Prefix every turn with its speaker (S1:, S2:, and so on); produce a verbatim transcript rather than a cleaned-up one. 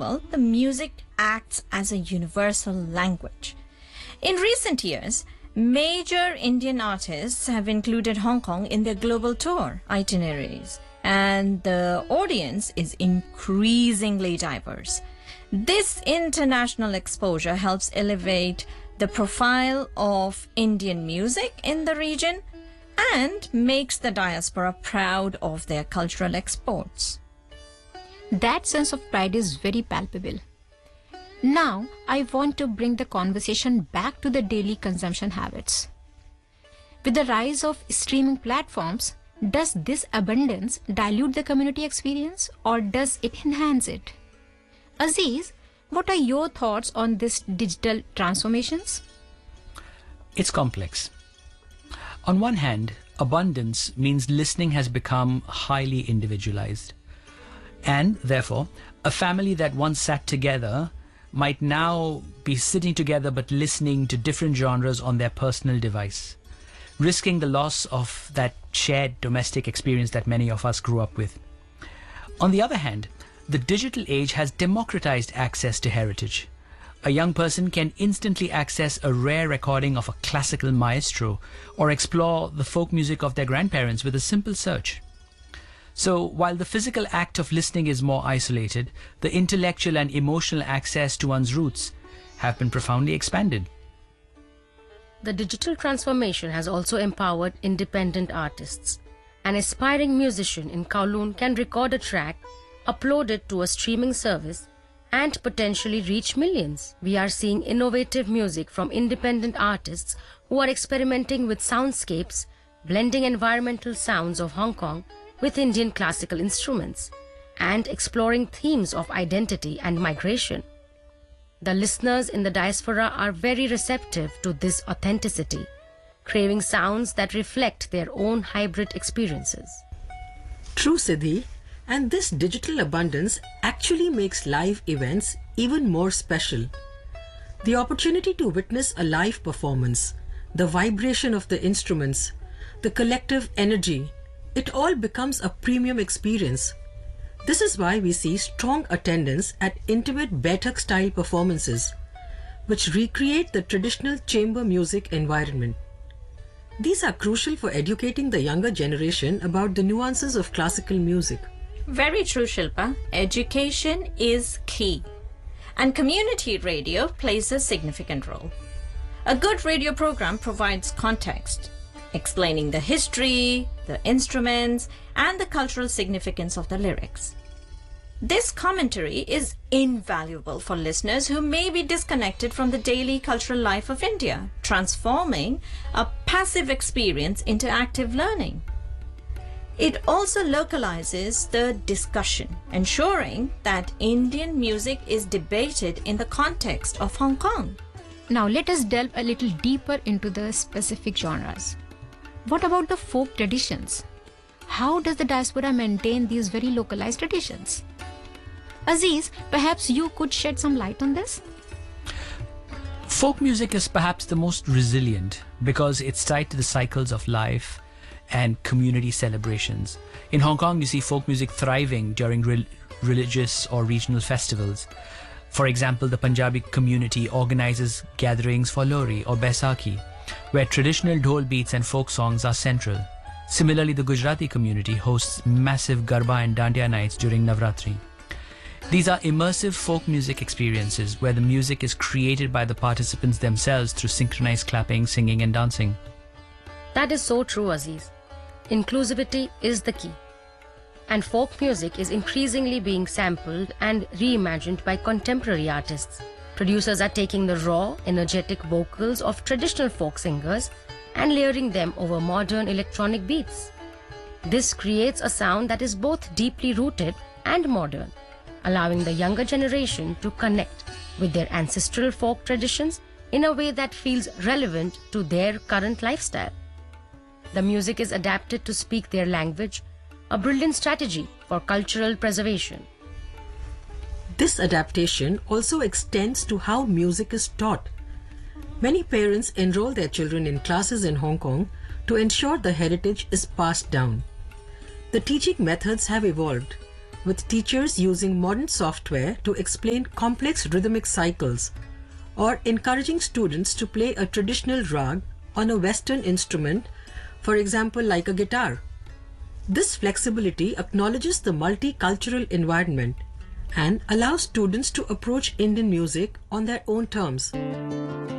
S1: level, the music acts as a universal language. In recent years, major Indian artists have included Hong Kong in their global tour itineraries, and the audience is increasingly diverse. This international exposure helps elevate the profile of Indian music in the region and makes the diaspora proud of their cultural exports.
S2: That sense of pride is very palpable. Now, I want to bring the conversation back to the daily consumption habits. With the rise of streaming platforms, does this abundance dilute the community experience or does it enhance it? Aziz, what are your thoughts on this digital transformations?
S3: It's complex. On one hand, abundance means listening has become highly individualized. And therefore, a family that once sat together might now be sitting together but listening to different genres on their personal device, risking the loss of that shared domestic experience that many of us grew up with. On the other hand, the digital age has democratized access to heritage. A young person can instantly access a rare recording of a classical maestro or explore the folk music of their grandparents with a simple search. So, while the physical act of listening is more isolated, the intellectual and emotional access to one's roots have been profoundly expanded.
S4: The digital transformation has also empowered independent artists. An aspiring musician in Kowloon can record a track, upload it to a streaming service, and potentially reach millions. We are seeing innovative music from independent artists who are experimenting with soundscapes, blending environmental sounds of Hong Kong with Indian classical instruments, and exploring themes of identity and migration. The listeners in the diaspora are very receptive to this authenticity, craving sounds that reflect their own hybrid experiences.
S5: True, Siddhi, and this digital abundance actually makes live events even more special. The opportunity to witness a live performance, the vibration of the instruments, the collective energy, it all becomes a premium experience. This is why we see strong attendance at intimate Baithak-style performances, which recreate the traditional chamber music environment. These are crucial for educating the younger generation about the nuances of classical music.
S1: Very true, Shilpa. Education is key, and community radio plays a significant role. A good radio program provides context, explaining the history, the instruments, and the cultural significance of the lyrics. This commentary is invaluable for listeners who may be disconnected from the daily cultural life of India, transforming a passive experience into active learning. It also localizes the discussion, ensuring that Indian music is debated in the context of Hong Kong.
S2: Now let us delve a little deeper into the specific genres. What about the folk traditions? How does the diaspora maintain these very localized traditions? Aziz, perhaps you could shed some light on this?
S3: Folk music is perhaps the most resilient because it's tied to the cycles of life and community celebrations. In Hong Kong, you see folk music thriving during re- religious or regional festivals. For example, the Punjabi community organizes gatherings for Lohri or Baisakhi, where traditional dhol beats and folk songs are central. Similarly, the Gujarati community hosts massive Garba and Dandiya nights during Navratri. These are immersive folk music experiences where the music is created by the participants themselves through synchronized clapping, singing and dancing.
S4: That is so true, Aziz. Inclusivity is the key. And folk music is increasingly being sampled and reimagined by contemporary artists. Producers are taking the raw, energetic vocals of traditional folk singers and layering them over modern electronic beats. This creates a sound that is both deeply rooted and modern, allowing the younger generation to connect with their ancestral folk traditions in a way that feels relevant to their current lifestyle. The music is adapted to speak their language, a brilliant strategy for cultural preservation.
S5: This adaptation also extends to how music is taught. Many parents enroll their children in classes in Hong Kong to ensure the heritage is passed down. The teaching methods have evolved. with teachers using modern software to explain complex rhythmic cycles, or encouraging students to play a traditional rag on a Western instrument, for example like a guitar. This flexibility acknowledges the multicultural environment and allows students to approach Indian music on their own terms.